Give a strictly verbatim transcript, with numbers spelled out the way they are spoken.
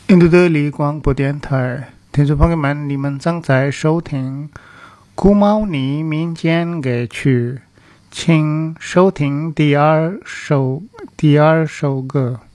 印度德里广播电台，听众朋友们，你们正在收听古毛尼民间歌曲，请收听第二首第二首歌。